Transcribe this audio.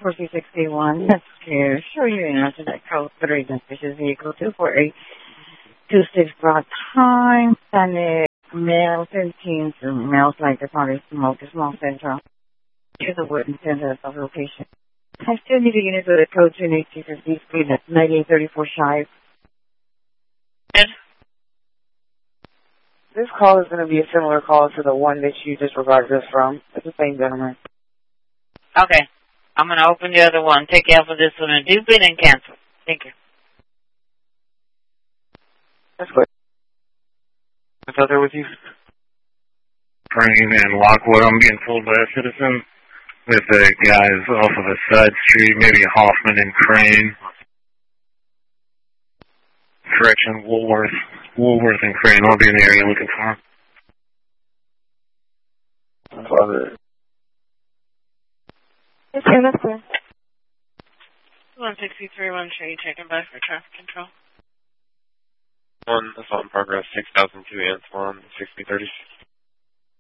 4C61. That's to show you in answer that code 3 suspicious vehicle 24826 broad time. Panic male 15 to males like the party smoke is small central. To the wooden center of location. I still need a unit with a code 28250 speed at 9834 shy. This call is going to be a similar call to the one that you disregarded us from. It's the same gentleman. Okay. I'm going to open the other one. Take care for this one and do bid and cancel. Thank you. That's good. What's out there with you? Crane and Lockwood. I'm being told by a citizen that the guys off of a side street, maybe Hoffman and Crane. Correction, Woolworth and Crane. I'll be in the area looking for them. Father. Yes, sir, that's good. 1631, sure you checking back for traffic control? Assault in progress, 6002 Antoine, 6036.